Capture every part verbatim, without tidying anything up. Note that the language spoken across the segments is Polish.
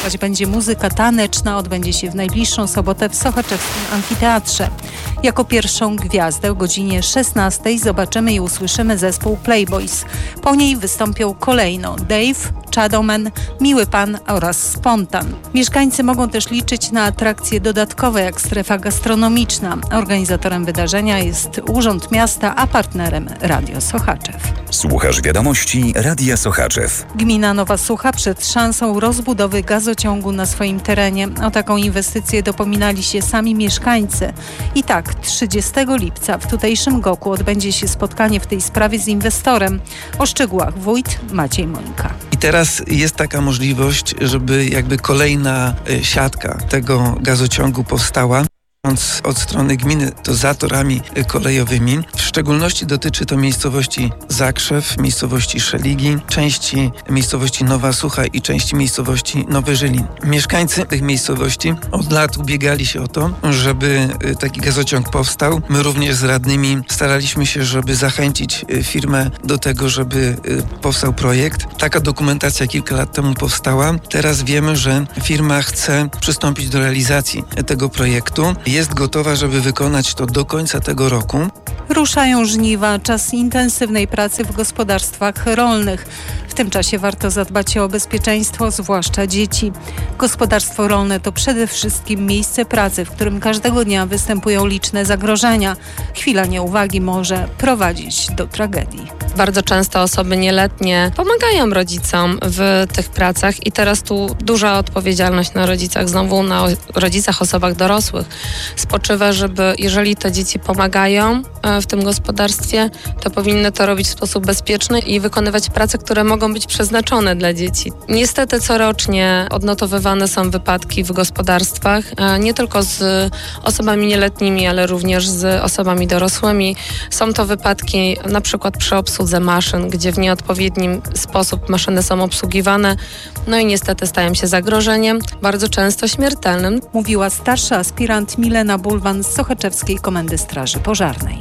Trwać będzie muzyka taneczna, odbędzie się w najbliższą sobotę w Sochaczewskim Amfiteatrze. Jako pierwszą gwiazdę o godzinie szesnastej zobaczymy i usłyszymy zespół Playboys. Po niej wystąpią kolejno Dave, Shadowman, Miły Pan oraz Spontan. Mieszkańcy mogą też liczyć na atrakcje dodatkowe jak strefa gastronomiczna. Organizatorem wydarzenia jest Urząd Miasta, a partnerem Radio Sochaczew. Słuchasz wiadomości Radia Sochaczew. Gmina Nowa Sucha przed szansą rozbudowy gazociągu na swoim terenie. O taką inwestycję dopominali się sami mieszkańcy. I tak, trzydziestego lipca w tutejszym Goku odbędzie się spotkanie w tej sprawie z inwestorem. O szczegółach wójt Maciej Mońka. I teraz jest taka możliwość, żeby jakby kolejna siatka tego gazociągu powstała. Od strony gminy to za torami kolejowymi. W szczególności dotyczy to miejscowości Zakrzew, miejscowości Szeligi, części miejscowości Nowa Sucha i części miejscowości Nowy Żylin. Mieszkańcy tych miejscowości od lat ubiegali się o to, żeby taki gazociąg powstał. My również z radnymi staraliśmy się, żeby zachęcić firmę do tego, żeby powstał projekt. Taka dokumentacja kilka lat temu powstała. Teraz wiemy, że firma chce przystąpić do realizacji tego projektu. Jest gotowa, żeby wykonać to do końca tego roku. Ruszają żniwa, czas intensywnej pracy w gospodarstwach rolnych. W tym czasie warto zadbać o bezpieczeństwo, zwłaszcza dzieci. Gospodarstwo rolne to przede wszystkim miejsce pracy, w którym każdego dnia występują liczne zagrożenia. Chwila nieuwagi może prowadzić do tragedii. Bardzo często osoby nieletnie pomagają rodzicom w tych pracach i teraz tu duża odpowiedzialność na rodzicach, znowu na rodzicach, osobach dorosłych spoczywa, żeby jeżeli te dzieci pomagają w tym gospodarstwie, to powinny to robić w sposób bezpieczny i wykonywać prace, które mogą być przeznaczone dla dzieci. Niestety corocznie odnotowywane są wypadki w gospodarstwach, nie tylko z osobami nieletnimi, ale również z osobami dorosłymi. Są to wypadki na przykład przy obsłudze maszyn, gdzie w nieodpowiednim sposób maszyny są obsługiwane, no i niestety stają się zagrożeniem, bardzo często śmiertelnym. Mówiła starsza aspirant Milena Bulwan z Sochaczewskiej Komendy Straży Pożarnej.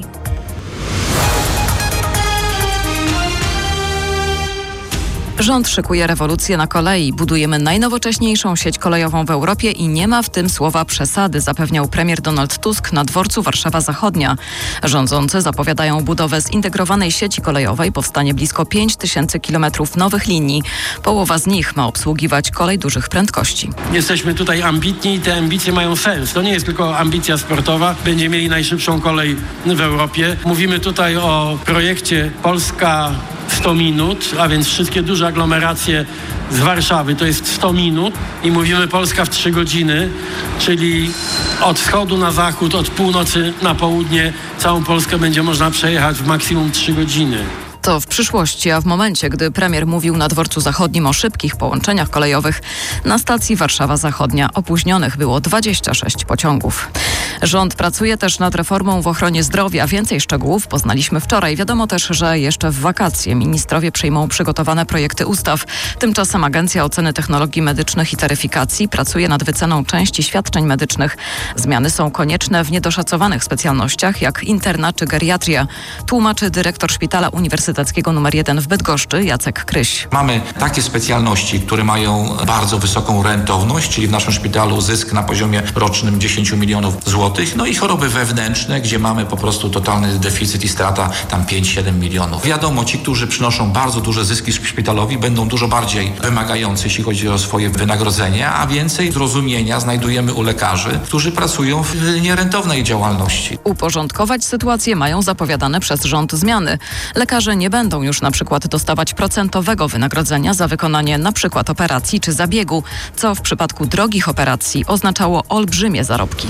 Rząd szykuje rewolucję na kolei. Budujemy najnowocześniejszą sieć kolejową w Europie i nie ma w tym słowa przesady, zapewniał premier Donald Tusk na dworcu Warszawa Zachodnia. Rządzący zapowiadają budowę zintegrowanej sieci kolejowej, powstanie blisko pięć tysięcy kilometrów nowych linii. Połowa z nich ma obsługiwać kolej dużych prędkości. Jesteśmy tutaj ambitni i te ambicje mają sens. To nie jest tylko ambicja sportowa. Będziemy mieli najszybszą kolej w Europie. Mówimy tutaj o projekcie Polska sto minut, a więc wszystkie duże aglomeracje z Warszawy to jest sto minut i mówimy Polska w trzy godziny, czyli od wschodu na zachód, od północy na południe całą Polskę będzie można przejechać w maksimum trzy godziny. To w przyszłości, a w momencie, gdy premier mówił na dworcu zachodnim o szybkich połączeniach kolejowych, na stacji Warszawa Zachodnia opóźnionych było dwadzieścia sześć pociągów. Rząd pracuje też nad reformą w ochronie zdrowia. Więcej szczegółów poznaliśmy wczoraj. Wiadomo też, że jeszcze w wakacje ministrowie przyjmą przygotowane projekty ustaw. Tymczasem Agencja Oceny Technologii Medycznych i Taryfikacji pracuje nad wyceną części świadczeń medycznych. Zmiany są konieczne w niedoszacowanych specjalnościach jak interna czy geriatria, tłumaczy dyrektor Szpitala Uniwersyteckiego numer jeden w Bydgoszczy Jacek Kryś. Mamy takie specjalności, które mają bardzo wysoką rentowność, czyli w naszym szpitalu zysk na poziomie rocznym dziesięć milionów złotych, no i choroby wewnętrzne, gdzie mamy po prostu totalny deficyt i strata tam pięć siedem milionów. Wiadomo, ci, którzy przynoszą bardzo duże zyski szpitalowi, będą dużo bardziej wymagający, jeśli chodzi o swoje wynagrodzenie, a więcej zrozumienia znajdujemy u lekarzy, którzy pracują w nierentownej działalności. Uporządkować sytuację mają zapowiadane przez rząd zmiany. Lekarze nie będą już na przykład dostawać procentowego wynagrodzenia za wykonanie na przykład operacji czy zabiegu, co w przypadku drogich operacji oznaczało olbrzymie zarobki.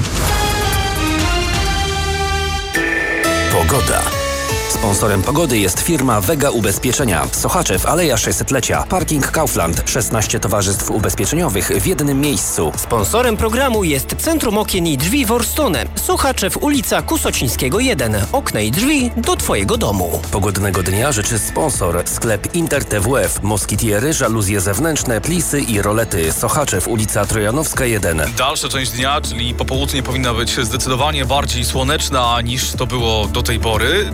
Pogoda. Sponsorem pogody jest firma Vega Ubezpieczenia. Sochaczew, Aleja sześćsetlecia. Parking Kaufland. szesnaście towarzystw ubezpieczeniowych w jednym miejscu. Sponsorem programu jest Centrum Okien i Drzwi Worstone. Sochaczew, ulica Kusocińskiego jeden. Okna i drzwi do Twojego domu. Pogodnego dnia życzy sponsor. Sklep Inter T W F. Moskitiery, żaluzje zewnętrzne, plisy i rolety. Sochaczew, ulica Trojanowska jeden. Dalsza część dnia, czyli popołudnie, powinna być zdecydowanie bardziej słoneczna niż to było do tej pory. Takie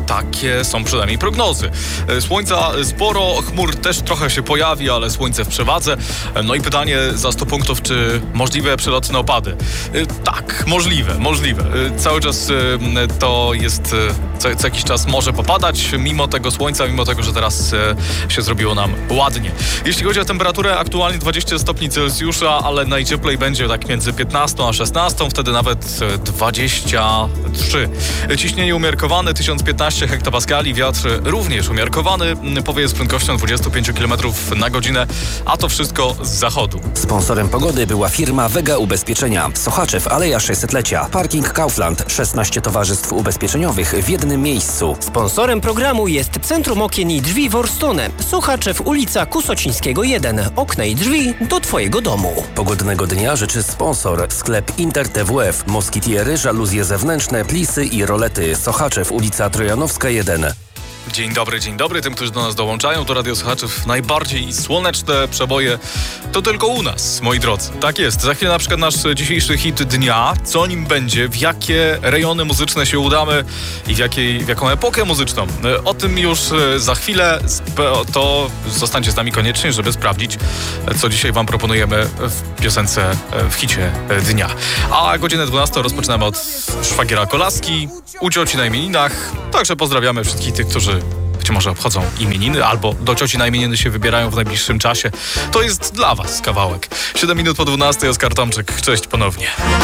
takie są przynajmniej prognozy. Słońca sporo, chmur też trochę się pojawi, ale słońce w przewadze. No i pytanie za sto punktów, czy możliwe przelotne opady? Tak, możliwe, możliwe. Cały czas to jest, co, co jakiś czas może popadać, mimo tego słońca, mimo tego, że teraz się zrobiło nam ładnie. Jeśli chodzi o temperaturę, aktualnie dwadzieścia stopni Celsjusza, ale najcieplej będzie tak między piętnastą a szesnastą, wtedy nawet dwadzieścia trzy. Ciśnienie umiarkowane, tysiąc piętnaście hektopaskali, wiatr również umiarkowany, powieje z prędkością dwadzieścia pięć kilometrów na godzinę, a to wszystko z zachodu. Sponsorem pogody była firma Vega Ubezpieczenia. Sochaczew, Aleja sześćsetlecia. Parking Kaufland. szesnaście towarzystw ubezpieczeniowych w jednym miejscu. Sponsorem programu jest Centrum Okien i Drzwi Worstone. Sochaczew, ulica Kusocińskiego jeden. Okna i drzwi do Twojego domu. Pogodnego dnia życzy sponsor. Sklep Inter T W F. Moskitiery, żaluzje zewnętrzne, plisy i rolety. Sochaczew, ulica Trojanowska jeden. Dzień dobry, dzień dobry tym, którzy do nas dołączają. To Radio Sochaczew. Najbardziej słoneczne przeboje to tylko u nas, moi drodzy. Tak jest. Za chwilę na przykład nasz dzisiejszy hit dnia. Co nim będzie, w jakie rejony muzyczne się udamy i w, jakiej, w jaką epokę muzyczną. O tym już za chwilę. To zostańcie z nami koniecznie, żeby sprawdzić, co dzisiaj wam proponujemy w piosence, w hicie dnia. A godzinę dwunastą rozpoczynamy od szwagiera Kolaski, u cioci na imieninach. Także pozdrawiamy wszystkich tych, którzy być może obchodzą imieniny albo do cioci na imieniny się wybierają w najbliższym czasie. To jest dla was kawałek. siedem minut po dwunastej, Oskar Tomczyk. Cześć ponownie.